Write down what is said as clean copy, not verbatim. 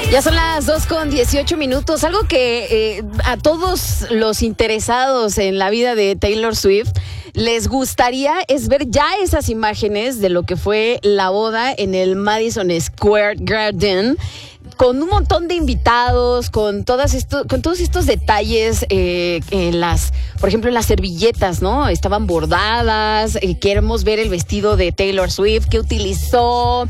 Ya son las 2:18. Algo que a todos los interesados en la vida de Taylor Swift les gustaría es ver ya esas imágenes de lo que fue la boda en el Madison Square Garden, con un montón de invitados, con todos estos detalles por ejemplo, en las servilletas, ¿no? Estaban bordadas. Queremos ver el vestido de Taylor Swift que utilizó.